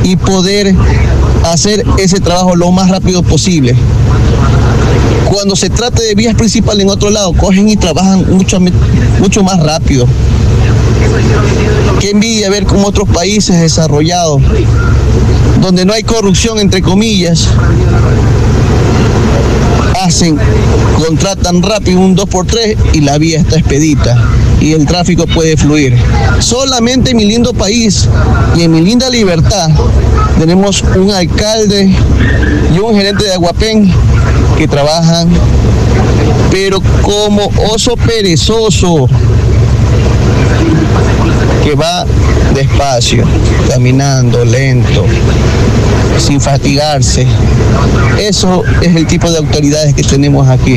y poder hacer ese trabajo lo más rápido posible. Cuando se trata de vías principales en otro lado, cogen y trabajan mucho más rápido. Qué envidia ver cómo otros países desarrollados, donde no hay corrupción, entre comillas, contratan rápido un 2x3 y la vía está expedita y el tráfico puede fluir. Solamente en mi lindo país y en mi linda Libertad tenemos un alcalde y un gerente de Aguapén que trabajan, pero como oso perezoso, que va despacio, caminando lento, sin fatigarse. Eso es el tipo de autoridades que tenemos aquí.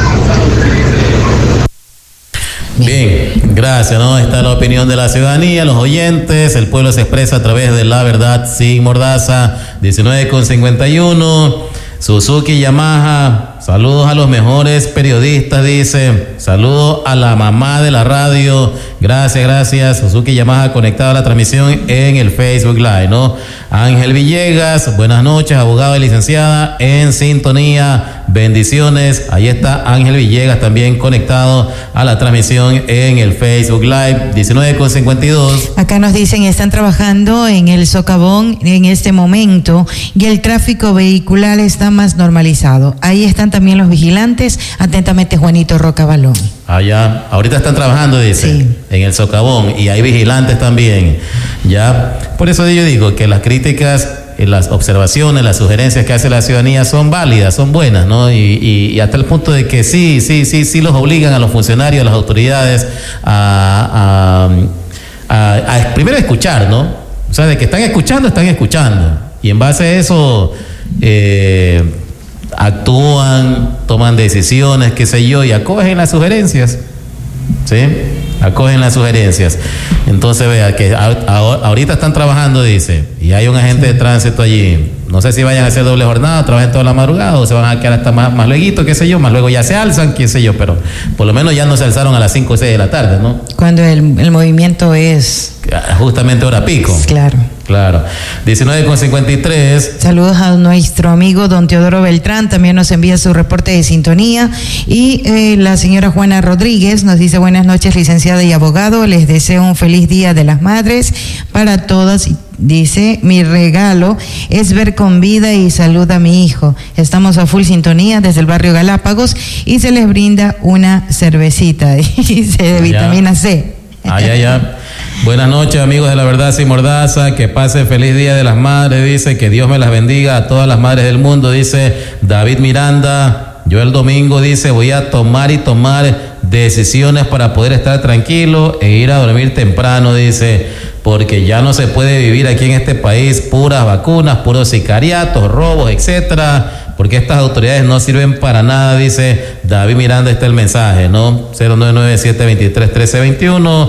Bien, gracias, ¿no? Está la opinión de la ciudadanía, los oyentes, el pueblo se expresa a través de La Verdad Sin Mordaza, 19:51, Suzuki Yamaha, saludos a los mejores periodistas, dice, saludos a la mamá de la radio, gracias, Suzuki Yamaha conectado a la transmisión en el Facebook Live, ¿no? Ángel Villegas, buenas noches, abogado y licenciada, en sintonía, bendiciones, ahí está Ángel Villegas también conectado a la transmisión en el Facebook Live, 19:52. Acá nos dicen, están trabajando en el socavón en este momento y el tráfico vehicular está más normalizado. Ahí están también los vigilantes, atentamente Juanito Roca Balón. Allá, ahorita están trabajando, dice, sí, en el socavón y hay vigilantes también, ya, por eso yo digo que las críticas, las observaciones, las sugerencias que hace la ciudadanía son válidas, son buenas, ¿no? Y hasta el punto de que sí los obligan a los funcionarios, a las autoridades a primero escuchar, ¿no? O sea, de que están escuchando, y en base a eso actúan, toman decisiones, qué sé yo, y acogen las sugerencias, ¿sí? Acogen las sugerencias. Entonces vea que ahorita están trabajando, dice, y hay un agente de tránsito allí. No sé si vayan a hacer doble jornada, trabajen toda la madrugada o se van a quedar hasta más luego, qué sé yo, más luego ya se alzan, qué sé yo, pero por lo menos ya no se alzaron a las 5 o 6 de la tarde, ¿no? Cuando el movimiento es... justamente hora pico. Claro. 19:53. Saludos a nuestro amigo don Teodoro Beltrán, también nos envía su reporte de sintonía. Y la señora Juana Rodríguez nos dice, buenas noches, licenciada y abogado, les deseo un feliz Día de las Madres para todas. Dice, mi regalo es ver con vida y salud a mi hijo. Estamos a full sintonía desde el barrio Galápagos y se les brinda una cervecita, dice, de vitamina C. Ya. Buenas noches, amigos de La Verdad Sin Mordaza, que pase feliz Día de las Madres, dice, que Dios me las bendiga a todas las madres del mundo, dice David Miranda. Yo el domingo, dice, voy a tomar decisiones para poder estar tranquilo e ir a dormir temprano, dice, porque ya no se puede vivir aquí en este país puras vacunas, puros sicariatos, robos, etcétera, porque estas autoridades no sirven para nada, dice David Miranda. Está el mensaje, ¿no? 0997-23-1321,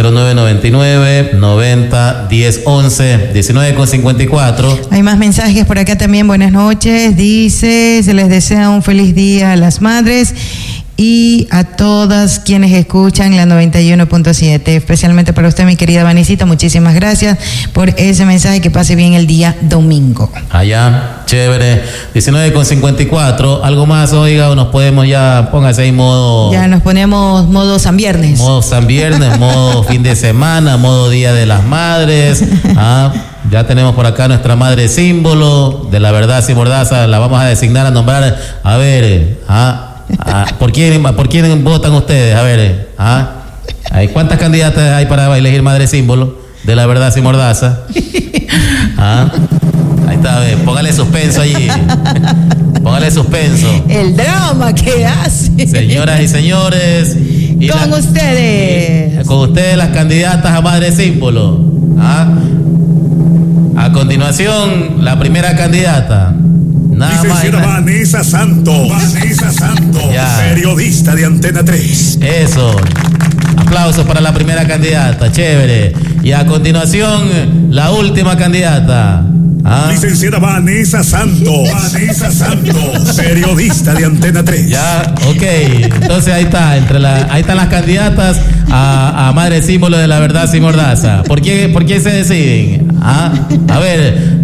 0999-90-1011, 19:54. Hay más mensajes por acá también. Buenas noches, dice, se les desea un feliz día a las madres y a todas quienes escuchan la 91.7, especialmente para usted, mi querida Vanesita, muchísimas gracias por ese mensaje, que pase bien el día domingo. Allá, chévere. 19:54, algo más, oiga, o nos podemos ya, póngase ahí modo... Ya nos ponemos modo San Viernes. Modo San Viernes, modo fin de semana, modo Día de las Madres, ya tenemos por acá nuestra madre símbolo de La Verdad Sin Mordaza, la vamos a designar, a nombrar, a ver, ¿por quién votan ustedes? A ver, ¿cuántas candidatas hay para elegir madre símbolo de La Verdad Sin Mordaza? Ahí está, a ver, póngale suspenso allí. Póngale suspenso. El drama que hace. Señoras y señores. Con ustedes las candidatas a madre símbolo. A continuación, la primera candidata. Licenciada Vanessa Santos, periodista de Antena 3. Eso. Aplausos para la primera candidata, chévere. Y a continuación, la última candidata. Licenciada Vanessa Santos, periodista de Antena 3. Ya, ok. Entonces ahí está, ahí están las candidatas a madre símbolo de La Verdad Sin Mordaza. ¿Por quién se deciden? A ver.